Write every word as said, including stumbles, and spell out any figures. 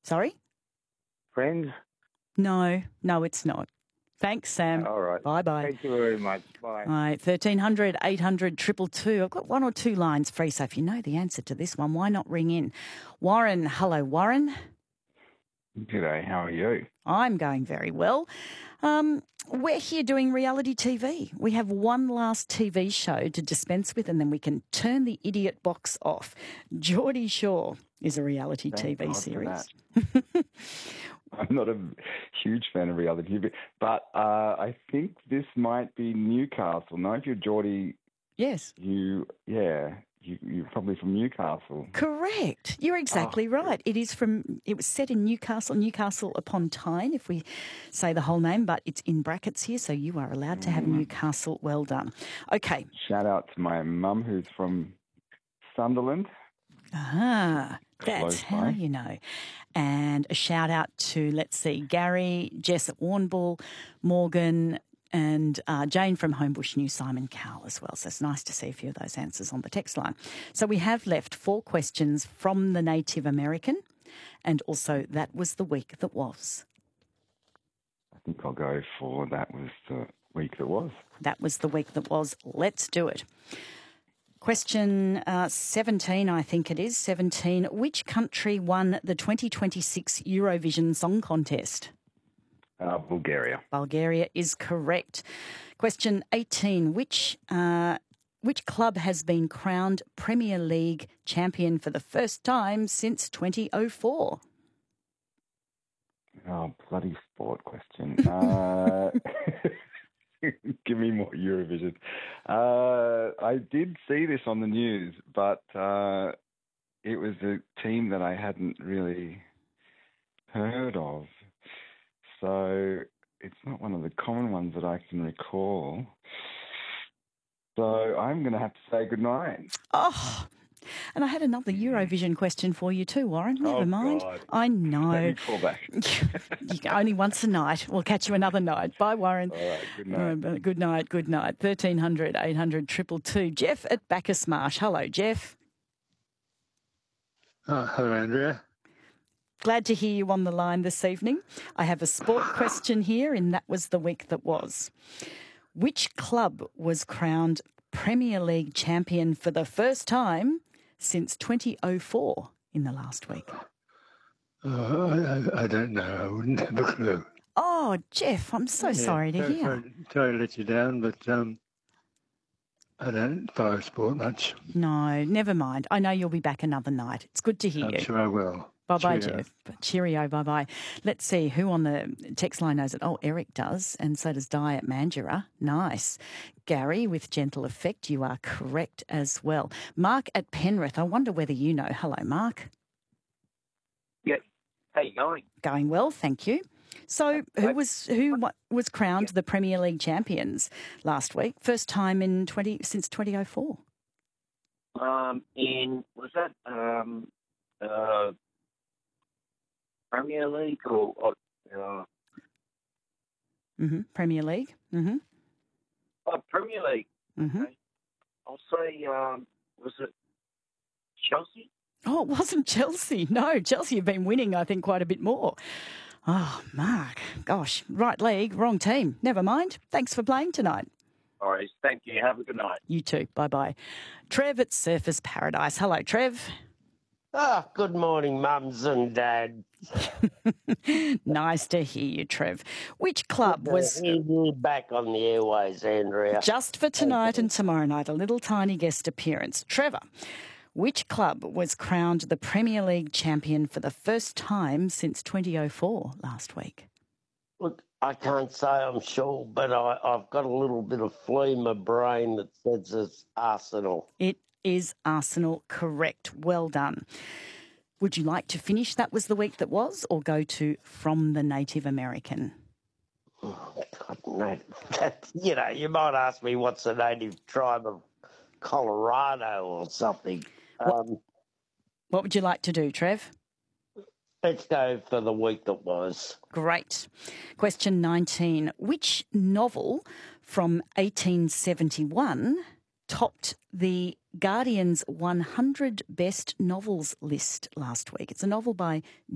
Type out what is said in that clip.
Sorry? Friends? No, no, it's not. Thanks, Sam. All right. Bye-bye. Thank you very much. Bye. All right, thirteen hundred, eight hundred, two two two. I've got one or two lines free, so if you know the answer to this one, why not ring in? Warren, hello, Warren. G'day, how are you? I'm going very well. Um, we're here doing reality T V. We have one last T V show to dispense with, and then we can turn the idiot box off. Geordie Shore is a reality Thank T V God for series. I'm not a huge fan of reality T V, but uh, I think this might be Newcastle. No, if you're Geordie, Yes. you, yeah, you, you're probably from Newcastle. Correct. You're exactly Oh, right. It is from, it was set in Newcastle, Newcastle upon Tyne, if we say the whole name, but it's in brackets here, so you are allowed to have Newcastle. Well done. Okay. Shout out to my mum who's from Sunderland. Ah, that's Close how by. you know. And a shout out to, let's see, Gary, Jess at Warrnambool, Morgan, and uh, Jane from Homebush New, Simon Cowell as well. So it's nice to see a few of those answers on the text line. So we have left four questions from the Native American, and also that was the week that was. I think I'll go for that was the week that was. That was the week that was. Let's do it. Question uh, seventeen, I think it is, seventeen. Which country won the twenty twenty-six Eurovision Song Contest? Uh, Bulgaria. Bulgaria is correct. Question eighteen. Which uh, which club has been crowned Premier League champion for the first time since twenty oh four? Oh, bloody sport question. Uh, give me more Eurovision. Uh, I did see this on the news, but uh, it was a team that I hadn't really heard of. So it's not one of the common ones that I can recall. So I'm going to have to say goodnight. Oh, and I had another Eurovision question for you too, Warren. Never Oh, mind. God. I Let know. me call back. You can- Only once a night. We'll catch you another night. Bye, Warren. All right, good night. All right, good night, good night. thirteen hundred, eight hundred, two two two. Jeff at Bacchus Marsh. Hello, Jeff. Oh, hello, Andrea. Glad to hear you on the line this evening. I have a sport question here, and that was the week that was. Which club was crowned Premier League champion for the first time since twenty oh four in the last week? Oh, I, I don't know. I wouldn't have a clue. Oh, Jeff, I'm so Yeah, sorry to sorry, hear. Sorry, sorry to let you down, but um, I don't follow sport much. No, never mind. I know you'll be back another night. It's good to hear I'm you. sure I will. Bye-bye, Cheerio. Jeff. Cheerio, bye-bye. Let's see who on the text line knows it. Oh, Eric does, and so does Di at Mandurah. Nice. Gary with Gentle Effect, you are correct as well. Mark at Penrith, I wonder whether you know. Hello, Mark. Yeah. How you going? Going well, thank you. So who was who wa- was crowned the Premier League champions last week? First time in twenty since twenty oh four. Um, in, was that um, uh, Premier League or, or uh, Mm-hmm. Premier League. Mm-hmm. oh, Premier League? Mm-hmm. Okay. I'll say, um, was it Chelsea? Oh, it wasn't Chelsea. No, Chelsea have been winning, I think, quite a bit more. Oh, Mark. Gosh, right league, wrong team. Never mind. Thanks for playing tonight. All right, thank you. Have a good night. You too. Bye-bye. Trev at Surfers Paradise. Hello, Trev. Ah, good morning, mums and dads. Nice to hear you, Trev. Which club was Hear you back on the airways, Andrea. just for tonight and tomorrow night, a little tiny guest appearance? Trevor, which club was crowned the Premier League champion for the first time since twenty oh four last week? Look, I can't say I'm sure, but I, I've got a little bit of flu in my brain that says it's Arsenal. It is Arsenal, correct. Well done. Would you like to finish That Was the Week That Was, or go to From the Native American? Oh, God, no, that, you know, you might ask me what's the native tribe of Colorado or something. Um, What would you like to do, Trev? let's go for the week that was. Great. Question nineteen. Which novel from eighteen seventy-one topped the Guardian's one hundred best novels list last week? It's a novel by